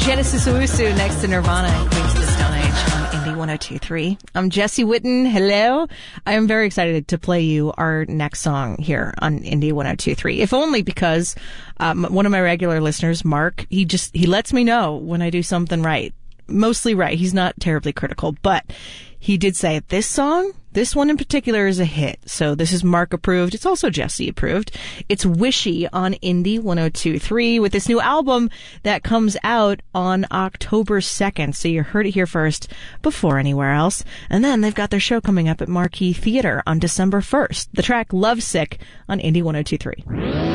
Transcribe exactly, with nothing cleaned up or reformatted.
Genesis Owusu next to Nirvana and Queens of the Stone Age on Indie one oh two point three. I'm Jessie Whitten. Hello. I am very excited to play you our next song here on Indie one oh two point three, if only because um, one of my regular listeners, Mark, he just he lets me know when I do something right. Mostly right. He's not terribly critical, but he did say this song, this one in particular, is a hit. So this is Mark approved. It's also Jessie approved. It's Wishy on Indie one oh two point three with this new album that comes out on October second. So you heard it here first before anywhere else. And then they've got their show coming up at Marquee Theater on December first. The track Lovesick on Indie one oh two point three.